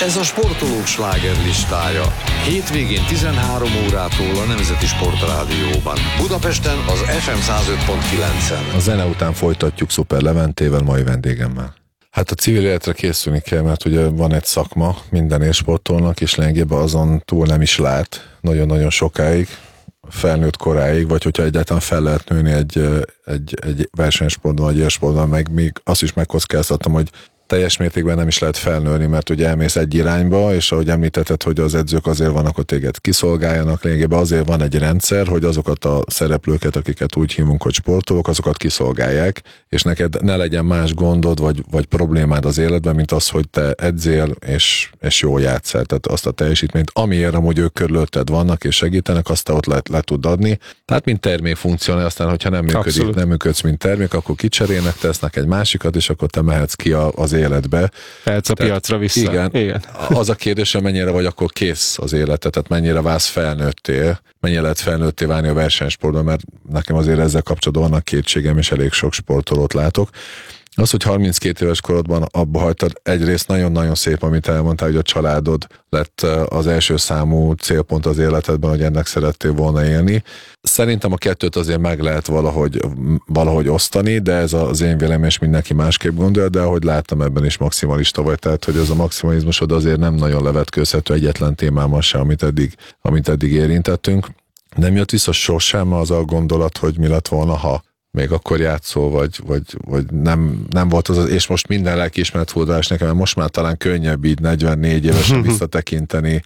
Ez a sportolók slágerlistája. Hétvégén 13 órától a Nemzeti Sportrádióban. Budapesten az FM 105.9-en. A zene után folytatjuk Szuper Leventével, mai vendégemmel. Hát a civil életre készülni kell, mert ugye van egy szakma minden élsportolnak, és lényegében azon túl nem is lát nagyon-nagyon sokáig, felnőtt koráig, vagy hogyha egyáltalán fel lehet nőni egy versenysportban, vagy élsportban, meg még azt is megkockáztatom, hogy teljes mértékben nem is lehet felnőni, mert ugye elmész egy irányba, és ahogy említetted, hogy az edzők azért vannak, hogy téged kiszolgáljanak, lényegében azért van egy rendszer, hogy azokat a szereplőket, akiket úgy hívunk, hogy sportolók, azokat kiszolgálják, és neked ne legyen más gondod, vagy problémád az életben, mint az, hogy te edzél, és jól játsszál. Tehát azt a teljesítményt, amiért amúgy ők körülötted vannak, és segítenek, azt te ott le tud adni. Tehát mint termék funkcionál, aztán, hogyha nem működik, nem működsz, mint termék, akkor kicserélnek, tesznek egy másikat, és akkor te mehetsz ki az életbe. Perc a piacra vissza. Igen. Az a kérdés, hogy mennyire vagy akkor kész az életet, tehát mennyire válsz felnőttél, mennyire lehet felnőtté válni a versenysportban, mert nekem azért ezzel kapcsolatban vannak kétségem, és elég sok sportolót látok. Az, hogy 32 éves korodban abba hagytad, egyrészt nagyon-nagyon szép, amit elmondtál, hogy a családod lett az első számú célpont az életedben, hogy ennek szerettél volna élni. Szerintem a kettőt azért meg lehet valahogy osztani, de ez az én véleményem, és mindenki másképp gondolja, de ahogy láttam, ebben is maximalista vagy, tehát hogy ez a maximalizmusod azért nem nagyon levetkőzhető egyetlen témával sem, amit eddig érintettünk. Nem jött vissza sosem az a gondolat, hogy mi lett volna, ha még akkor játszol, vagy nem volt az, és most minden lelkiismeret fordulás nekem, mert most már talán könnyebb így 44 évesen visszatekinteni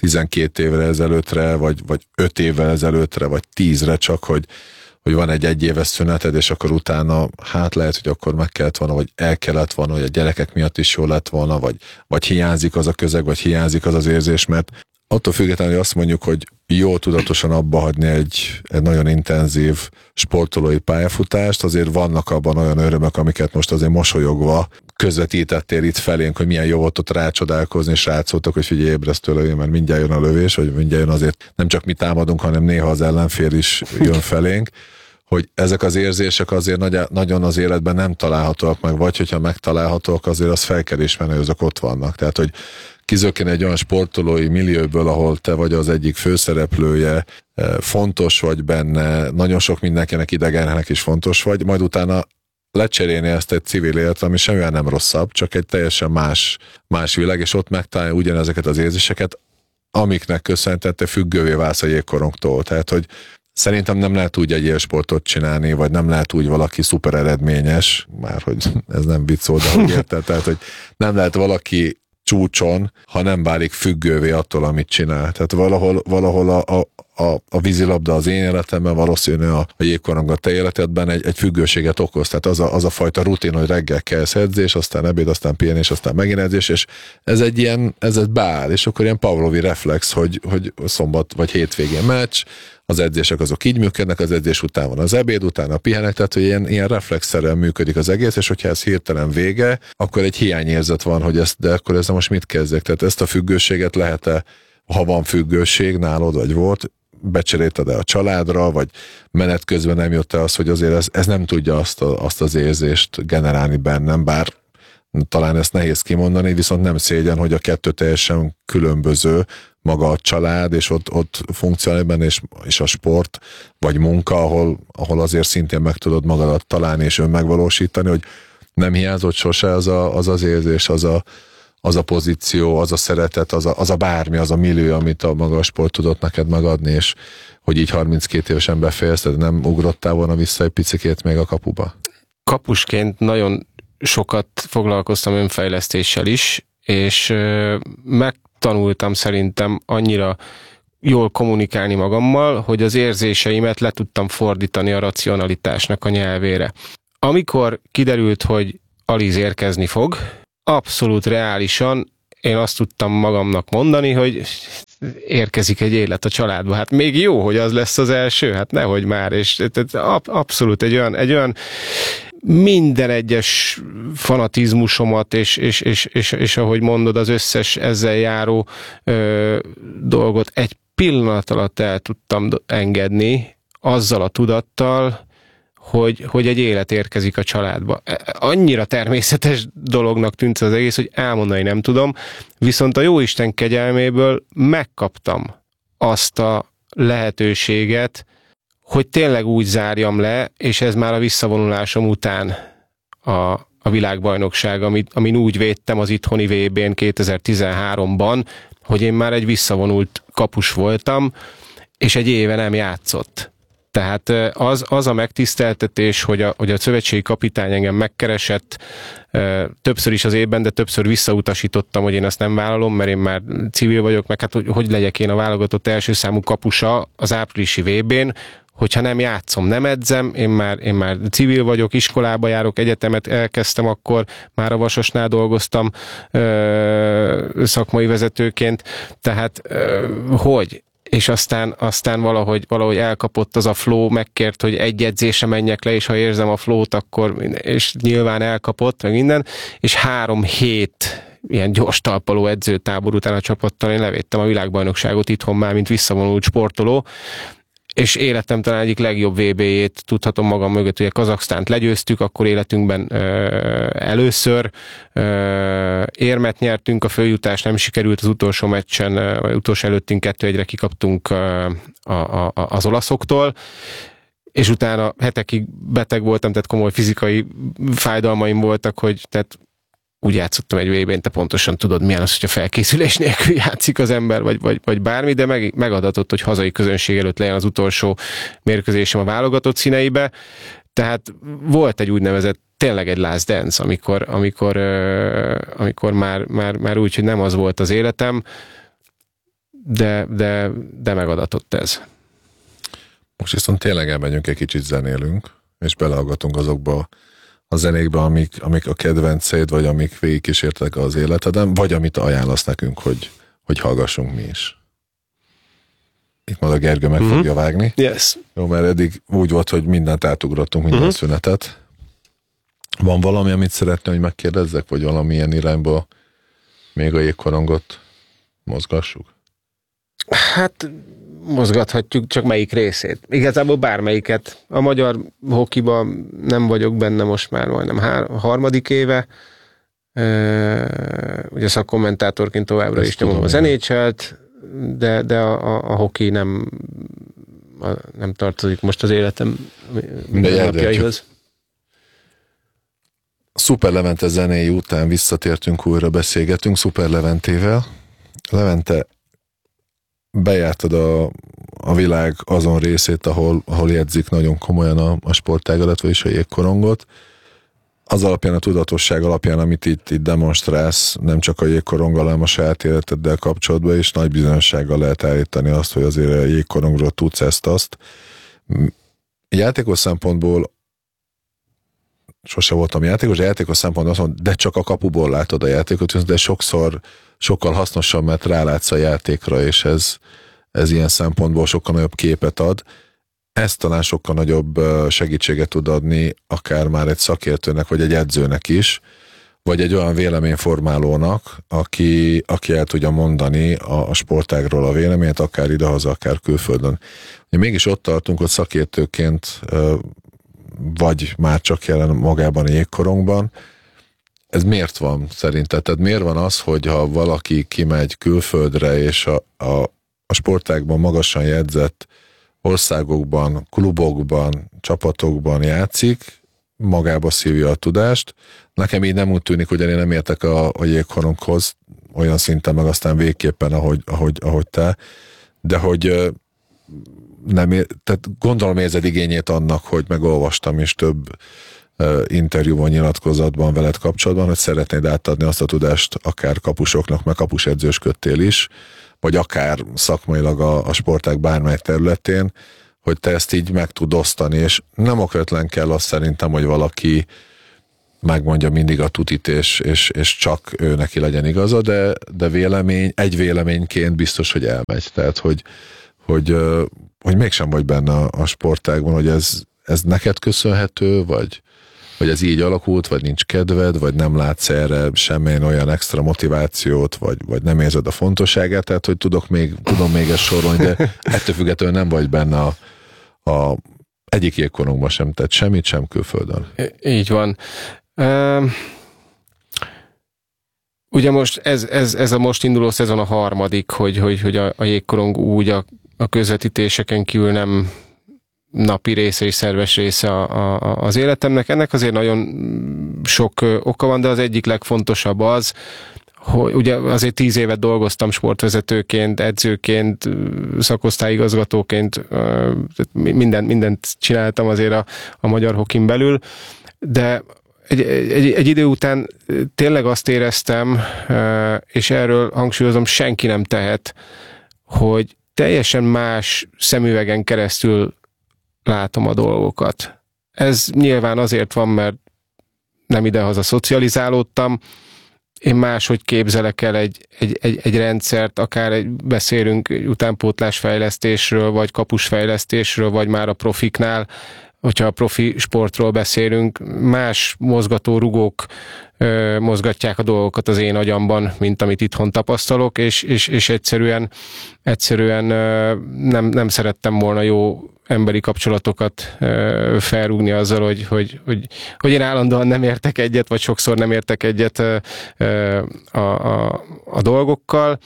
12 évre ezelőttre, vagy 5 évvel ezelőttre, vagy 10-re csak, hogy van egy egyéves szüneted, és akkor utána hát lehet, hogy akkor meg kellett volna, vagy el kellett volna, hogy a gyerekek miatt is jó lett volna, vagy hiányzik az a közeg, vagy hiányzik az az érzés, mert attól függetlenül, hogy azt mondjuk, hogy jó tudatosan abba hagyni egy nagyon intenzív sportolói pályafutást, azért vannak abban olyan örömök, amiket most azért mosolyogva közvetítettél itt felénk, hogy milyen jó volt ott rácsodálkozni, és rátszóltak, hogy figyelj, ébresztő lövés, mert mindjárt jön a lövés, vagy mindjárt jön azért nem csak mi támadunk, hanem néha az ellenfél is jön felénk, hogy ezek az érzések azért nagyon az életben nem találhatóak meg, vagy hogyha megtalálhatóak, azért az fel kell ismerni, hogy azok ott vannak. Tehát, hogy kizökkenni egy olyan sportolói millióból, ahol te vagy az egyik főszereplője, fontos vagy benne, nagyon sok mindenkinek idegennek is fontos vagy, majd utána lecserélni ezt egy civil életre, ami semmivel nem rosszabb, csak egy teljesen más világ, és ott megtalálni ugyanezeket az érzéseket, amiknek köszönhetően te függővé válsz a jégkorongtól. Tehát, hogy szerintem nem lehet úgy egy élsportot csinálni, vagy nem lehet úgy valaki szuper eredményes, már hogy ez nem vicc szó, de hogy érted, tehát, hogy nem lehet valaki csúcson, ha nem válik függővé attól, amit csinál. Tehát valahol a vízilabda az én életemben, valószínűleg a jégkorong a te életedben egy függőséget okoz. Tehát az a fajta rutin, hogy reggel kelsz edzés, aztán ebéd, aztán pihenés, aztán megint edzés, és ez egy beáll, és akkor ilyen Pavlovi reflex, hogy szombat vagy hétvégén meccs, az edzések azok így működnek, az edzés után van az ebéd, utána pihenek, tehát hogy ilyen reflexszerűen működik az egész, és hogyha ez hirtelen vége, akkor egy hiányérzet van, hogy de akkor ezzel most mit kezdek? Tehát ezt a függőséget lehet-e, ha van függőség nálad, vagy volt, becserélted-e a családra, vagy menet közben nem jött el az, hogy azért ez nem tudja azt az érzést generálni bennem, bár talán ezt nehéz kimondani, viszont nem szégyen, hogy a kettő teljesen különböző, maga a család, és ott funkcionál benne, és a sport, vagy munka, ahol azért szintén meg tudod magadat találni, és önmegvalósítani, hogy nem hiányzott sose az érzés, az a pozíció, az a szeretet, az a bármi, az a millió, amit a maga a sport tudott neked megadni, és hogy így 32 évesen befejezted, nem ugrottál volna vissza egy picikét még a kapuba? Kapusként nagyon sokat foglalkoztam önfejlesztéssel is, és megtanultam szerintem annyira jól kommunikálni magammal, hogy az érzéseimet le tudtam fordítani a racionalitásnak a nyelvére. Amikor kiderült, hogy Aliz érkezni fog, abszolút reálisan én azt tudtam magamnak mondani, hogy érkezik egy élet a családba. Hát még jó, hogy az lesz az első, hát nehogy már. És abszolút egy olyan minden egyes fanatizmusomat, és ahogy mondod, az összes ezzel járó dolgot egy pillanat alatt el tudtam engedni, azzal a tudattal, hogy egy élet érkezik a családba. Annyira természetes dolognak tűnt az egész, hogy elmondani nem tudom, viszont a jóisten kegyelméből megkaptam azt a lehetőséget, hogy tényleg úgy zárjam le, és ez már a visszavonulásom után a világbajnokság, amin úgy védtem az itthoni VB-n 2013-ban, hogy én már egy visszavonult kapus voltam, és egy éve nem játszott. Tehát az a megtiszteltetés, hogy a szövetségi kapitány engem megkeresett többször is az évben, de többször visszautasítottam, hogy én ezt nem vállalom, mert én már civil vagyok, meg hát hogy legyek én a válogatott első számú kapusa az áprilisi VB-n, hogyha nem játszom, nem edzem, én már civil vagyok, iskolába járok, egyetemet elkezdtem, akkor már a Vasasnál dolgoztam szakmai vezetőként, tehát hogy? És aztán valahogy elkapott az a flow, megkért, hogy egy edzésre menjek le, és ha érzem a flow-t, akkor, és nyilván elkapott, meg minden, és 3 hét ilyen gyors talpaló edzőtábor után a csapattal én levédtem a világbajnokságot itthon már, mint visszavonult sportoló, és életem talán egyik legjobb VB-jét tudhatom magam mögött, hogy a Kazaksztánt legyőztük, akkor életünkben először érmet nyertünk, a följutás nem sikerült az utolsó meccsen, vagy utolsó előttünk 2-1-re kikaptunk az olaszoktól, és utána hetekig beteg voltam, tehát komoly fizikai fájdalmaim voltak, hogy tehát úgy játszottam egy VB-n, te pontosan tudod, milyen az, hogyha felkészülés nélkül játszik az ember, vagy bármi, de megadatott, hogy hazai közönség előtt legyen az utolsó mérkőzésem a válogatott színeibe. Tehát volt egy úgynevezett, tényleg egy last dance, amikor már úgy, hogy nem az volt az életem, de megadatott ez. Most viszont tényleg elmegyünk, egy kicsit zenélünk, és belehallgatunk azokba a zenékbe, amik a kedvenceid, vagy amik végigkísértek az életeden, vagy amit ajánlasz nekünk, hogy hallgassunk mi is. Itt majd a Gergő meg fogja vágni. Yes. Jó, mert eddig úgy volt, hogy mindent átugrottunk, minden szünetet. Van valami, amit szeretné, hogy megkérdezzek, vagy valamilyen irányba még a jégkorongot mozgassuk? Hát mozgathatjuk, csak melyik részét. Igazából bármelyiket. A magyar hokiban nem vagyok benne most már majdnem 3. éve. Ugye szakkommentátorként továbbra is nyomom az NHL-t, de a hoki nem tartozik most az életem mindennapjaihoz. Szuper Levente zenéi után visszatértünk, újra beszélgetünk Szuper Leventével. Levente, bejártad a világ azon részét, ahol jegyzik nagyon komolyan a sportágadat, vagyis a jégkorongot. Az alapján, a tudatosság alapján, amit itt demonstrálsz, nem csak a jégkoronggal, hanem a saját életeddel kapcsolatban is nagy bizonyossággal lehet állítani azt, hogy azért a jégkorongról tudsz ezt-azt. Játékos szempontból sose voltam játékos, de játékos szempontból azt mondom, de csak a kapuból látod a játékot, de sokszor sokkal hasznosabb, mert rálátsz a játékra, és ez ilyen szempontból sokkal nagyobb képet ad. Ez talán sokkal nagyobb segítséget tud adni akár már egy szakértőnek, vagy egy edzőnek is, vagy egy olyan véleményformálónak, aki el tudja mondani a sportágról a véleményt, akár idehaza, akár külföldön. Mégis ott tartunk, hogy szakértőként vagy már csak jelen magában a jégkorongban. Ez miért van szerinted? Tehát miért van az, hogy ha valaki kimegy külföldre, és a sportágban magasan jegyzett országokban, klubokban, csapatokban játszik, magába szívja a tudást. Nekem így nem úgy tűnik, hogy én nem értek a jégkoronghoz olyan szinten, meg aztán végképpen, ahogy te, de hogy tehát gondolom érzed igényét annak, hogy megolvastam is több interjúban, nyilatkozatban veled kapcsolatban, hogy szeretnéd átadni azt a tudást akár kapusoknak, meg kapusedzősködtél is, vagy akár szakmailag a sportág bármely területén, hogy te ezt így meg tud osztani, és nem okvetlen kell azt szerintem, hogy valaki megmondja mindig a tutit, és csak ő neki legyen igaza, de egy véleményként biztos, hogy elmegy. Tehát, hogy mégsem vagy benne a sportágban, hogy ez neked köszönhető, vagy ez így alakult, vagy nincs kedved, vagy nem látsz erre semmilyen olyan extra motivációt, vagy nem érzed a fontosságát, tehát hogy tudom még ezt sorolni, de ettől függetlenül nem vagy benne egyik jégkorongban sem tett semmit, sem külföldön. Így van. Ugye most ez a most induló szezon a harmadik, hogy a jégkorong úgy a közvetítéseken kívül nem napi része és szerves része az életemnek. Ennek azért nagyon sok oka van, de az egyik legfontosabb az, hogy ugye azért 10 évet dolgoztam sportvezetőként, edzőként, szakosztályigazgatóként, mindent csináltam azért a magyar hokin belül, de egy idő után tényleg azt éreztem, és erről hangsúlyozom, senki nem tehet, hogy teljesen más szemüvegen keresztül látom a dolgokat. Ez nyilván azért van, mert nem idehaza szocializálódtam, én máshogy képzelek el egy rendszert, akár beszélünk utánpótlásfejlesztésről, vagy kapusfejlesztésről, vagy már a profiknál, hogyha a profi sportról beszélünk, más mozgatórugók mozgatják a dolgokat az én agyamban, mint amit itthon tapasztalok, és egyszerűen nem szerettem volna jó emberi kapcsolatokat felrúgni azzal, hogy én állandóan nem értek egyet, vagy sokszor nem értek egyet a dolgokkal,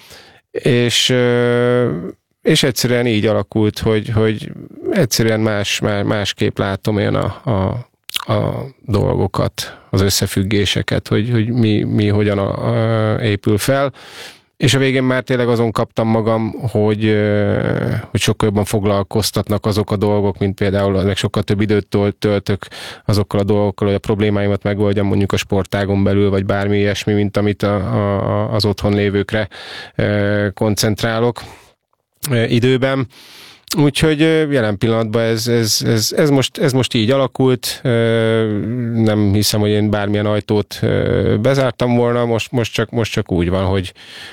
és egyszerűen így alakult, hogy egyszerűen másképp látom én a dolgokat, az összefüggéseket, hogy mi hogyan épül fel. És a végén már tényleg azon kaptam magam, hogy sokkal jobban foglalkoztatnak azok a dolgok, mint például meg sokkal több időt töltök azokkal a dolgokkal, hogy a problémáimat megoldjam mondjuk a sportágon belül, vagy bármi ilyesmi, mint amit az otthon lévőkre koncentrálok időben. Úgyhogy jelen pillanatban ez most így alakult, nem hiszem, hogy én bármilyen ajtót bezártam volna, most csak úgy van,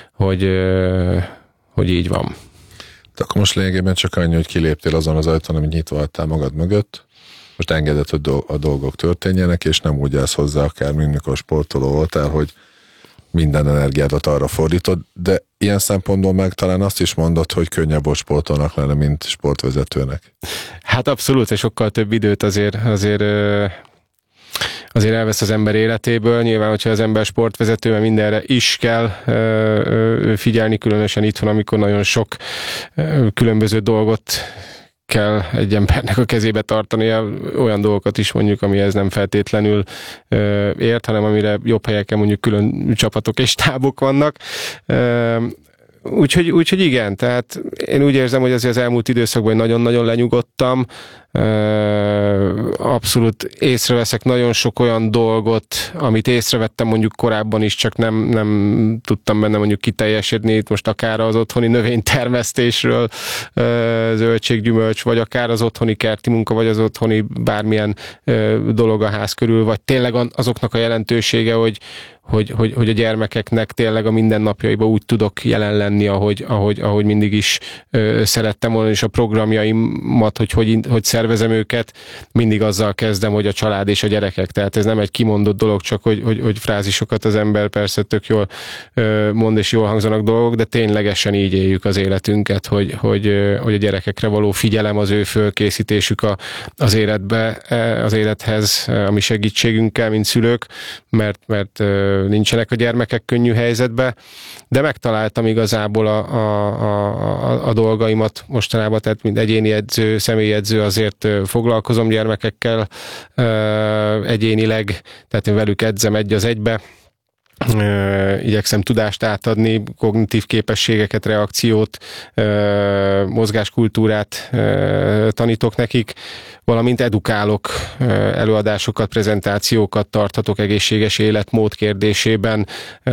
hogy így van. De akkor most lényegében csak annyi, hogy kiléptél azon az ajtón, amit nyitva adtál magad mögött, most engedett, hogy a dolgok történjenek, és nem úgy állsz hozzá, akár mikor sportoló voltál, hogy minden energiádat arra fordítod, de ilyen szempontból meg talán azt is mondod, hogy könnyebb volt sportolnak lenni, mint sportvezetőnek. Hát abszolút, és sokkal több időt azért elvesz az ember életéből. Nyilván, hogyha az ember sportvezető, mert mindenre is kell figyelni, különösen itthon, amikor nagyon sok különböző dolgot kell egy embernek a kezébe tartania, olyan dolgokat is mondjuk, amihez nem feltétlenül ért, hanem amire jobb helyeken mondjuk külön csapatok és stábok vannak. Úgyhogy igen, tehát én úgy érzem, hogy azért az elmúlt időszakban nagyon-nagyon lenyugodtam, abszolút észreveszek nagyon sok olyan dolgot, amit észrevettem mondjuk korábban is, csak nem tudtam benne mondjuk kiteljesedni, itt most akár az otthoni növénytermesztésről, zöldséggyümölcs, vagy akár az otthoni kerti munka, vagy az otthoni bármilyen dolog a ház körül, vagy tényleg azoknak a jelentősége, hogy a gyermekeknek tényleg a mindennapjaiban úgy tudok jelen lenni, ahogy mindig is szerettem volna, és a programjaimat, hogy szervezem őket, mindig azzal kezdem, hogy a család és a gyerekek. Tehát ez nem egy kimondott dolog, csak hogy frázisokat az ember persze tök jól mond, és jól hangzanak dolgok, de ténylegesen így éljük az életünket, hogy a gyerekekre való figyelem, az ő fölkészítésük az élethez, a mi segítségünkkel, mint szülők, mert nincsenek a gyermekek könnyű helyzetbe, de megtaláltam igazából a dolgaimat mostanában, tehát mint egyéni edző, személyi edző azért foglalkozom gyermekekkel egyénileg, tehát én velük edzem egy az egybe, igyekszem tudást átadni, kognitív képességeket, reakciót, mozgáskultúrát tanítok nekik, valamint edukálok, előadásokat, prezentációkat tarthatok egészséges életmód kérdésében,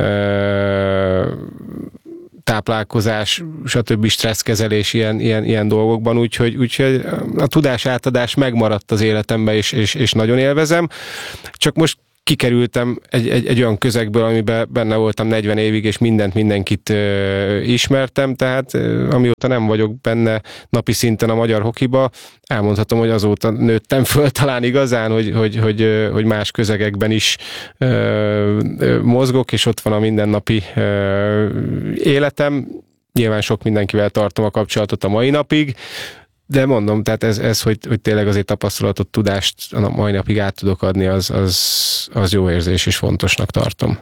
táplálkozás, stb. Stresszkezelés ilyen dolgokban, úgyhogy a tudás átadás megmaradt az életemben, és nagyon élvezem. Csak most kikerültem egy olyan közegből, amiben benne voltam 40 évig, és mindenkit ismertem, tehát amióta nem vagyok benne napi szinten a magyar hokiba, elmondhatom, hogy azóta nőttem föl talán igazán, hogy más közegekben is mozgok, és ott van a mindennapi életem. Nyilván sok mindenkivel tartom a kapcsolatot a mai napig, De mondom, tehát ez hogy tényleg azért tapasztalatot, tudást a mai napig át tudok adni, az jó érzés, és fontosnak tartom.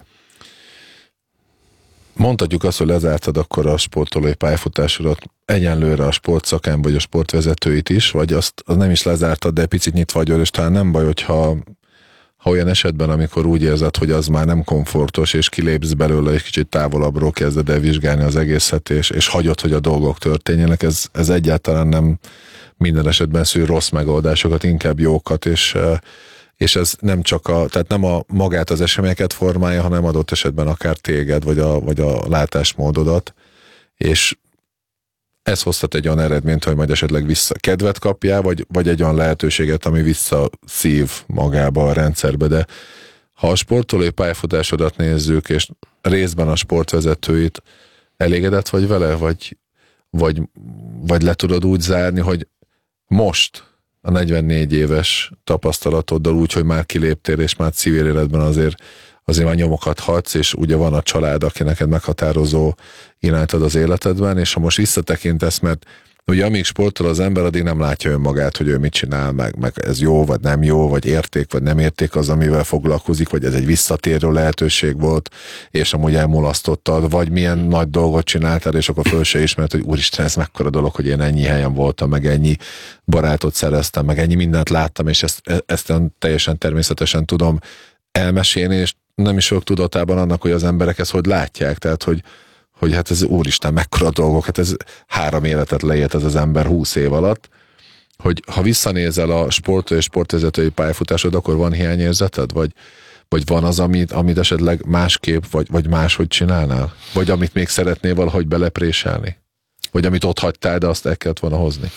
Mondhatjuk azt, hogy lezártad akkor a sportolói pályafutásodat egyenlőre a sportszakán vagy a sportvezetőit is, vagy azt nem is lezártad, de picit nyitva vagy, és talán nem baj, hogyha olyan esetben, amikor úgy érzed, hogy az már nem komfortos, és kilépsz belőle, és kicsit távolabbról kezded el vizsgálni az egészet, és hagyod, hogy a dolgok történjenek, ez egyáltalán nem minden esetben szül rossz megoldásokat, inkább jókat, és ez nem csak tehát nem magát az eseményeket formálja, hanem adott esetben akár téged, vagy a látásmódodat, és ez hozhat egy olyan eredményt, hogy majd esetleg kedvet kapjál, vagy egy olyan lehetőséget, ami visszaszív magába a rendszerbe, de ha a sportolói pályafutásodat nézzük, és részben a sportvezetőit, elégedett vagy vele, vagy le tudod úgy zárni, hogy most a 44 éves tapasztalatoddal úgy, hogy már kiléptél, és már civil életben azért már nyomokat hadsz, és ugye van a család, aki neked meghatározó irányt ad az életedben, és ha most visszatekintesz, mert ugye amíg sportol az ember, addig nem látja önmagát, hogy ő mit csinál, meg ez jó, vagy nem jó, vagy érték, vagy nem érték az, amivel foglalkozik, vagy ez egy visszatérő lehetőség volt, és amúgy elmulasztottad, vagy milyen nagy dolgot csináltál, és akkor föl se ismert, hogy úristen, ez mekkora dolog, hogy én ennyi helyen voltam, meg ennyi barátot szereztem, meg ennyi mindent láttam, és ezt teljesen természetesen tudom elmesélni, és nem is vagyok tudatában annak, hogy az emberek ezt hogy látják, tehát hogy hát ez úristen, mekkora dolgok, hát ez 3 életet leélt ez az ember 20 év alatt, hogy ha visszanézel a sportoló és sportvezetői pályafutásod, akkor van hiányérzeted, vagy van az, amit esetleg másképp, vagy máshogy csinálnál? Vagy amit még szeretnél valahogy belepréselni? Vagy amit ott hagytál, de azt el kellett volna hozni?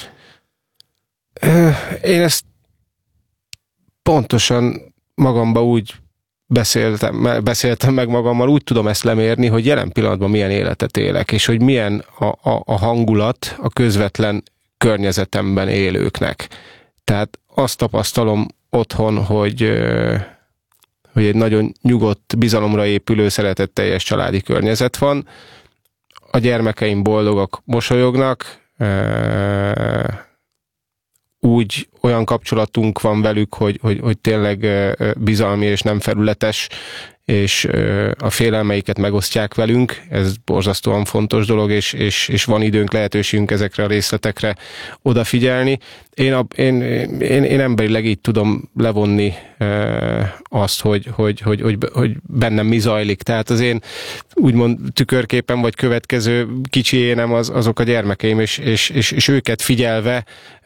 Én ezt pontosan magamba úgy beszéltem meg magammal, úgy tudom ezt lemérni, hogy jelen pillanatban milyen életet élek, és hogy milyen a hangulat a közvetlen környezetemben élőknek. Tehát azt tapasztalom otthon, hogy egy nagyon nyugodt, bizalomra épülő, szeretetteljes családi környezet van. A gyermekeim boldogak, mosolyognak, úgy olyan kapcsolatunk van velük, hogy tényleg bizalmi és nem felületes, és a félelmeiket megosztják velünk, ez borzasztóan fontos dolog, és van időnk, lehetőségünk ezekre a részletekre odafigyelni. Én emberileg így tudom levonni azt, hogy bennem mi zajlik. Tehát az én úgymond tükörképen vagy következő kicsi énem azok a gyermekeim, és őket figyelve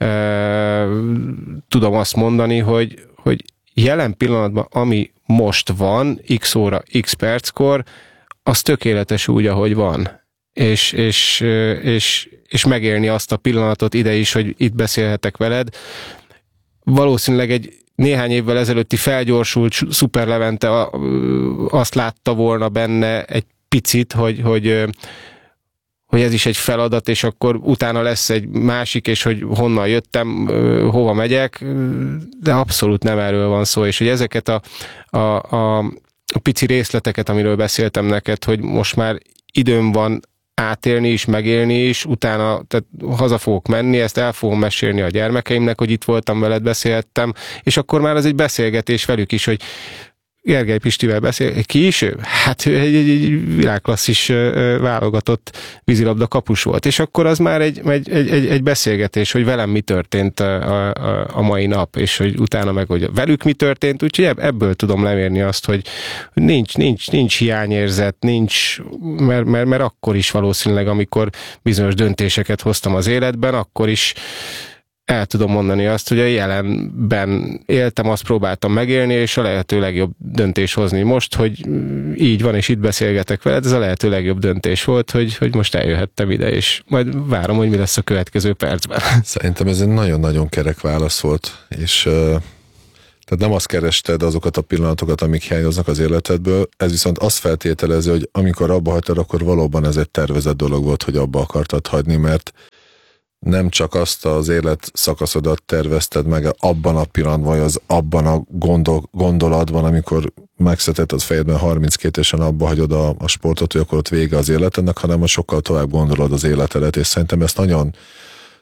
tudom azt mondani, hogy jelen pillanatban, ami most van, x óra, x perckor, az tökéletes úgy, ahogy van. És megélni azt a pillanatot ide is, hogy itt beszélhetek veled. Valószínűleg egy néhány évvel ezelőtti felgyorsult Szuper Levente azt látta volna benne egy picit, hogy ez is egy feladat, és akkor utána lesz egy másik, és hogy honnan jöttem, hova megyek, de abszolút nem erről van szó, és hogy ezeket a pici részleteket, amiről beszéltem neked, hogy most már időm van átélni is, megélni is, utána tehát haza fogok menni, ezt el fogom mesélni a gyermekeimnek, hogy itt voltam veled, beszélhettem, és akkor már az egy beszélgetés velük is, hogy Gergely Pistivel beszél. Ki is ő? Hát ő egy világklasszis válogatott vízilabda kapus volt. És akkor az már egy beszélgetés, hogy velem mi történt a mai nap, és hogy utána meg, hogy velük mi történt, úgyhogy ebből tudom lemérni azt, hogy nincs hiányérzet, mert akkor is valószínűleg, amikor bizonyos döntéseket hoztam az életben, akkor is el tudom mondani azt, hogy a jelenben éltem, azt próbáltam megélni, és a lehető legjobb döntés hozni. Most, hogy így van, és itt beszélgetek veled, ez a lehető legjobb döntés volt, hogy most eljöhettem ide, és majd várom, hogy mi lesz a következő percben. Szerintem ez egy nagyon-nagyon kerek válasz volt, és tehát nem azt kerested azokat a pillanatokat, amik hiányoznak az életedből, ez viszont azt feltételezi, hogy amikor abba hagytad, akkor valóban ez egy tervezett dolog volt, hogy abba akartad hagyni, mert nem csak azt az életszakaszodat tervezted meg abban a pillanatban, vagy abban a gondolatban, amikor megszületett az fejedben 32 évesen abba hagyod a sportot, hogy akkor ott vége az életednek, hanem sokkal tovább gondolod az életedet, és szerintem ezt nagyon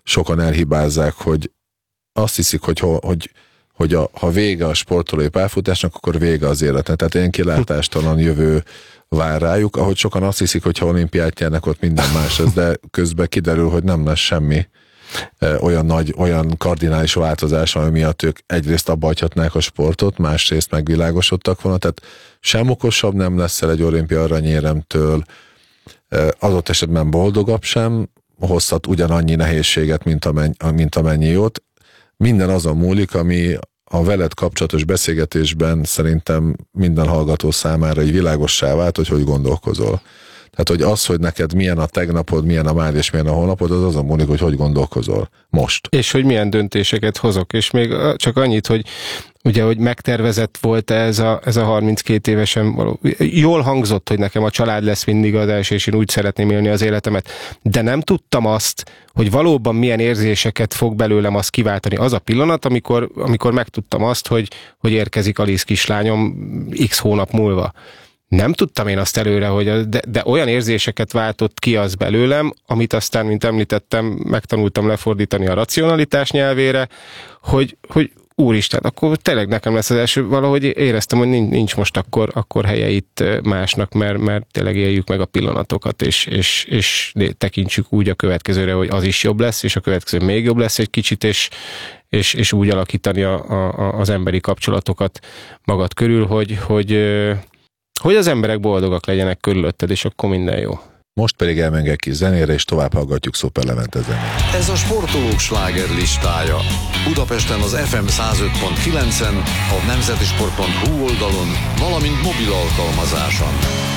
sokan elhibázzák, hogy azt hiszik, hogy ha vége a sportolói pályafutásnak, akkor vége az életnek. Tehát ilyen kilátástalan jövő vár rájuk, ahogy sokan azt hiszik, hogy ha olimpiát nyernek, ott minden más lesz, de közben kiderül, hogy nem lesz semmi olyan kardinális változás, ami miatt ők egyrészt abba hagyhatnák a sportot, másrészt megvilágosodtak volna, tehát sem okosabb nem leszel egy olimpia aranyéremtől, adott esetben boldogabb sem, hozhat ugyanannyi nehézséget, mint amennyi jót. Minden azon múlik, ami a veled kapcsolatos beszélgetésben szerintem minden hallgató számára így világossá vált, hogy gondolkozol. Tehát, hogy az, hogy neked milyen a tegnapod, milyen a már és milyen a holnapod, az azon múlik, hogy gondolkozol most. És hogy milyen döntéseket hozok. És még csak annyit, hogy ugye, hogy megtervezett volt ez a 32 évesen való. Jól hangzott, hogy nekem a család lesz mindig az első, és én úgy szeretném élni az életemet. De nem tudtam azt, hogy valóban milyen érzéseket fog belőlem azt kiváltani. Az a pillanat, amikor megtudtam azt, hogy érkezik Alice kislányom x hónap múlva. Nem tudtam én azt előre, de olyan érzéseket váltott ki az belőlem, amit aztán, mint említettem, megtanultam lefordítani a racionalitás nyelvére, hogy úristen, akkor tényleg nekem lesz az első, valahogy éreztem, hogy nincs most akkor helye itt másnak, mert tényleg éljük meg a pillanatokat, és tekintsük úgy a következőre, hogy az is jobb lesz, és a következő még jobb lesz egy kicsit, és úgy alakítani az emberi kapcsolatokat magad körül, hogy az emberek boldogak legyenek körülötted, és akkor minden jó. Most pedig elmegyek ki zenére, és tovább hallgatjuk Szuper Levente zenét. Ez a sportolók sláger listája. Budapesten az FM 105.9-en, a nemzetisport.hu oldalon, valamint mobil alkalmazáson.